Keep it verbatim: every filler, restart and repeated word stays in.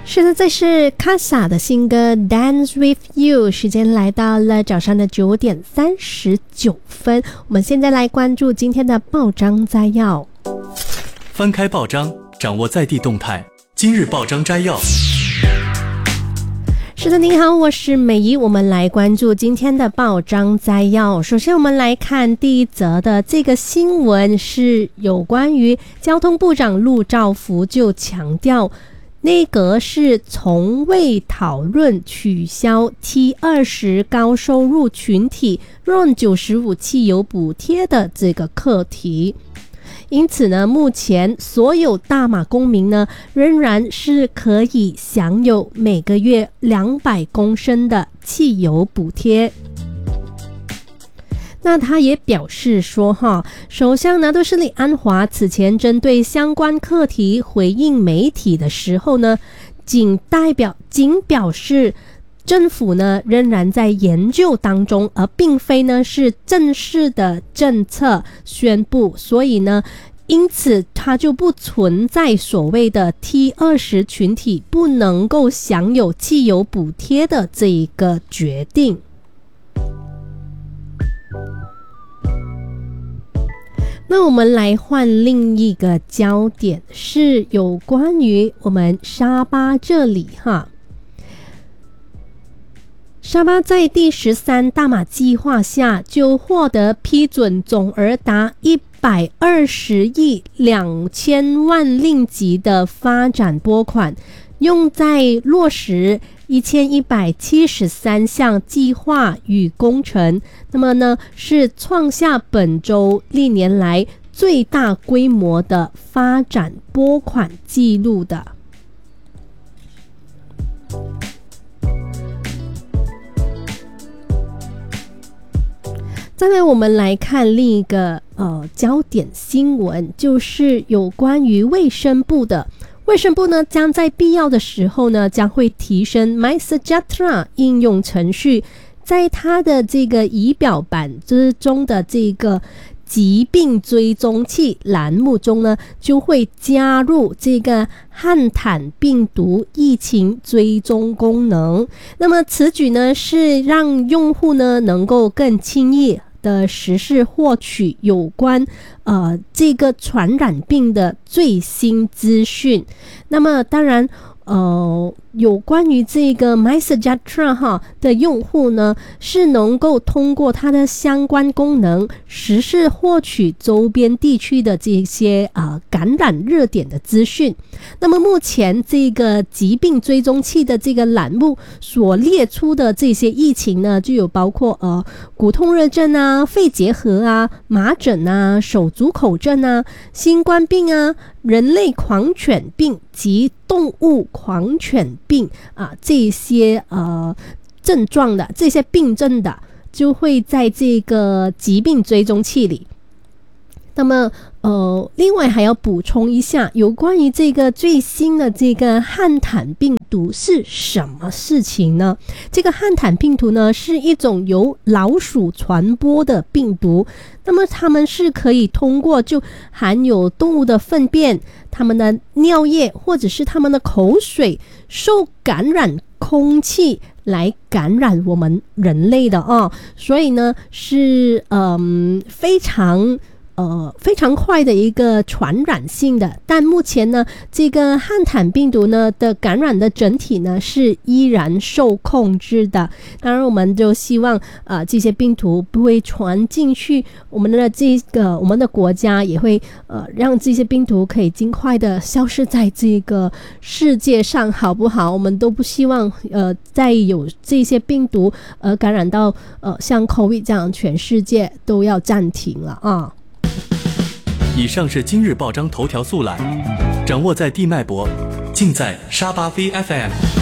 是的，这是卡萨的新歌 Dance with You。 时间来到了早上的九点三十九分，我们现在来关注今天的报章摘要。 翻开报章，掌握在地动态，今日报章摘要。 是的，您好，我是美仪，我们来关注今天的报章摘要。首先我们来看第一则的这个新闻，是有关于交通部长陆兆福就强调，内阁是从未讨论取消 T 二十 高收入群体 R O N 九十五 汽油补贴的这个课题。因此呢，目前所有大马公民呢，仍然是可以享有每个月两百公升的汽油补贴。那他也表示说哈，首相拿督斯里安华此前针对相关课题回应媒体的时候呢，仅代表仅表示政府呢仍然在研究当中，而并非呢是正式的政策宣布，所以呢因此它就不存在所谓的 T 二十 群体不能够享有汽油补贴的这一个决定。那我们来换另一个焦点，是有关于我们沙巴这里哈。沙巴在第十三大马计划下就获得批准，总额达一百二十亿两千万令吉的发展拨款，用在落实一千一百七十三项计划与工程，那么呢是创下本州历年来最大规模的发展拨款记录的。再来我们来看另一个呃焦点新闻，就是有关于卫生部的。卫生部呢将在必要的时候呢将会提升 MySejahtera 应用程序，在它的这个仪表板之中的这个疾病追踪器栏目中呢，就会加入这个汉坦病毒疫情追踪功能。那么此举呢是让用户呢能够更轻易的实时获取有关呃这个传染病的最新资讯。那么当然呃有关于这个 MySejahtera 哈的用户呢，是能够通过它的相关功能实时获取周边地区的这些呃感染热点的资讯。那么目前这个疾病追踪器的这个栏目所列出的这些疫情呢，就有包括呃骨痛热症啊、肺结核啊、麻疹啊、手足口症啊、新冠病啊、人类狂犬病及动物狂犬病啊，这些呃症状的这些病症的，就会在这个疾病追踪器里。那么呃，另外还要补充一下，有关于这个最新的这个汉坦病毒是什么事情呢？这个汉坦病毒呢，是一种由老鼠传播的病毒，那么它们是可以通过就含有动物的粪便、它们的尿液或者是它们的口水受感染空气来感染我们人类的啊，所以呢是嗯非常呃，非常快的一个传染性的，但目前呢，这个汉坦病毒呢的感染的整体呢是依然受控制的。当然，我们就希望呃这些病毒不会传进去我们的这个我们的国家，也会呃让这些病毒可以尽快的消失在这个世界上，好不好？我们都不希望呃再有这些病毒呃感染到呃像 COVID 这样，全世界都要暂停了啊。 以上是今日报章头条速览，掌握在地脉搏，尽在沙巴 V F M。